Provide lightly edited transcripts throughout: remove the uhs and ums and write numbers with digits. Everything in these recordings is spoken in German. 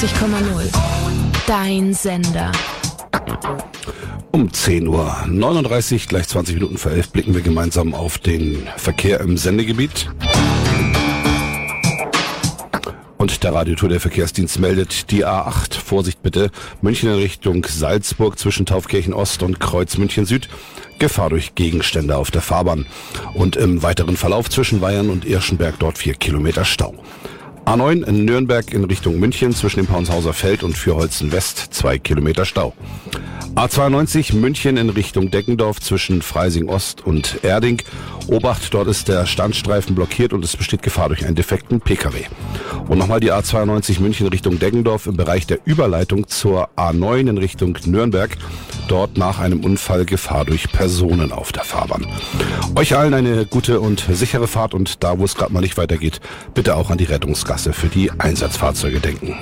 94,0. Dein Sender. Um 10:39 Uhr, gleich 20 Minuten vor 11, blicken wir gemeinsam auf den Verkehr im Sendegebiet. Und der Radiotour der Verkehrsdienst meldet die A8. Vorsicht bitte, München in Richtung Salzburg zwischen Taufkirchen Ost und Kreuz München Süd. Gefahr durch Gegenstände auf der Fahrbahn. Und im weiteren Verlauf zwischen Weyern und Irschenberg dort 4 Kilometer Stau. A9 in Nürnberg in Richtung München zwischen dem Paunshauser Feld und Fürholzen West 2 Kilometer Stau. A92 München in Richtung Deckendorf zwischen Freising Ost und Erding. Obacht, dort ist der Standstreifen blockiert und es besteht Gefahr durch einen defekten Pkw. Und nochmal die A92 München Richtung Deckendorf im Bereich der Überleitung zur A9 in Richtung Nürnberg. Dort nach einem Unfall Gefahr durch Personen auf der Fahrbahn. Euch allen eine gute und sichere Fahrt und da, wo es gerade mal nicht weitergeht, bitte auch an die Rettungsgasse für die Einsatzfahrzeuge denken.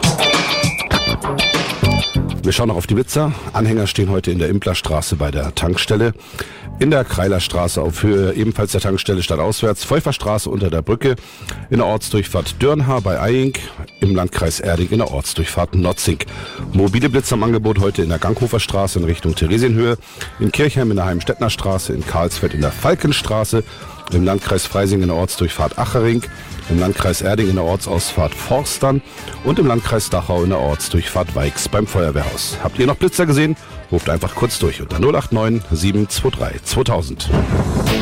Wir schauen noch auf die Blitzer. Anhänger stehen heute in der Implerstraße bei der Tankstelle. In der Kreilerstraße auf Höhe ebenfalls der Tankstelle stadtauswärts. Pfeufferstraße unter der Brücke. In der Ortsdurchfahrt Dürnhaar bei Eying. Im Landkreis Erding in der Ortsdurchfahrt Notzing. Mobile Blitzer im Angebot heute in der Ganghoferstraße in Richtung Theresienhöhe. In Kirchheim in der Heimstettner Straße. In Karlsfeld in der Falkenstraße. Im Landkreis Freising in der Ortsdurchfahrt Achering. Im Landkreis Erding in der Ortsausfahrt Forstern und im Landkreis Dachau in der Ortsdurchfahrt Weix beim Feuerwehrhaus. Habt ihr noch Blitzer gesehen? Ruft einfach kurz durch unter 089 723 2000.